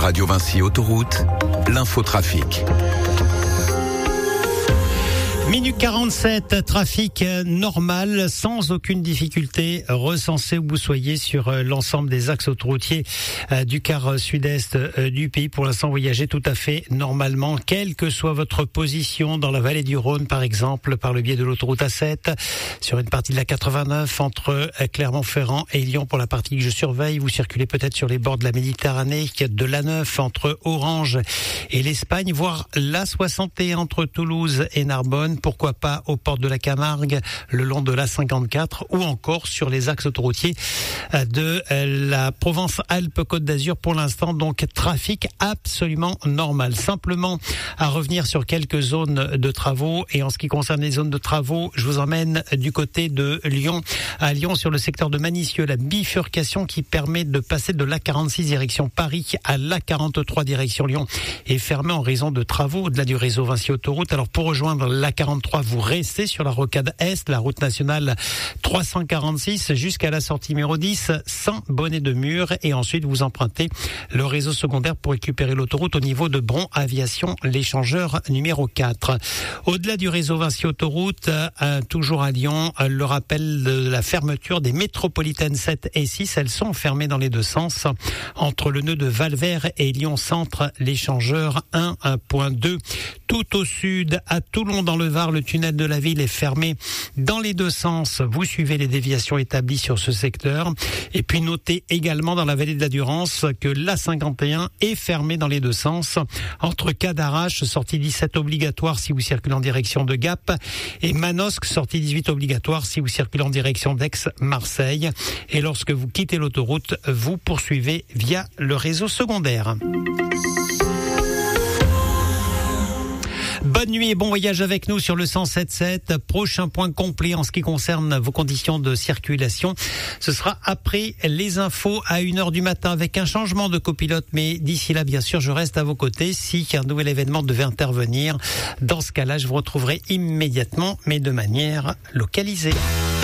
Radio Vinci Autoroute, l'infotrafic. Minute 47, trafic normal, sans aucune difficulté recensée où vous soyez sur l'ensemble des axes autoroutiers du quart sud-est du pays. Pour l'instant, voyagez tout à fait normalement, quelle que soit votre position dans la vallée du Rhône, par exemple, par le biais de l'autoroute A7, sur une partie de la 89, entre Clermont-Ferrand et Lyon pour la partie que je surveille. Vous circulez peut-être sur les bords de la Méditerranée, de l'A9 entre Orange et l'Espagne, voire l'A61 entre Toulouse et Narbonne. Pourquoi pas aux portes de la Camargue, le long de l'A54 ou encore sur les axes autoroutiers de la Provence-Alpes-Côte d'Azur. Pour l'instant, donc, trafic absolument normal. Simplement à revenir sur quelques zones de travaux. Et en ce qui concerne les zones de travaux, je vous emmène du côté de Lyon. À Lyon, sur le secteur de Manicieux, la bifurcation qui permet de passer de l'A46 direction Paris à l'A43 direction Lyon est fermée en raison de travaux au-delà du réseau Vinci Autoroute. Alors pour rejoindre l'A43, vous restez sur la rocade Est, la route nationale 346 jusqu'à la sortie numéro 10, Saint-Bonnet-de-Mur, et ensuite vous empruntez le réseau secondaire pour récupérer l'autoroute au niveau de Bron Aviation, l'échangeur numéro 4. Au-delà du réseau Vinci Autoroute, toujours à Lyon, le rappel de la fermeture des métropolitaines 7 et 6, elles sont fermées dans les deux sens entre le nœud de Valvert et Lyon Centre, l'échangeur 1.2. Tout au sud, à Toulon dans le Var, le tunnel de la ville est fermé dans les deux sens. Vous suivez les déviations établies sur ce secteur. Et puis notez également dans la vallée de la Durance que l'A51 est fermée dans les deux sens entre Cadarache, sortie 17 obligatoire si vous circulez en direction de Gap, et Manosque, sortie 18 obligatoire si vous circulez en direction d'Aix-Marseille. Et lorsque vous quittez l'autoroute, vous poursuivez via le réseau secondaire. Bonne nuit et bon voyage avec nous sur le 107.7. Prochain point complet en ce qui concerne vos conditions de circulation. Ce sera après les infos à 1h du matin avec un changement de copilote. Mais d'ici là, bien sûr, je reste à vos côtés. Si un nouvel événement devait intervenir, dans ce cas-là, je vous retrouverai immédiatement, mais de manière localisée.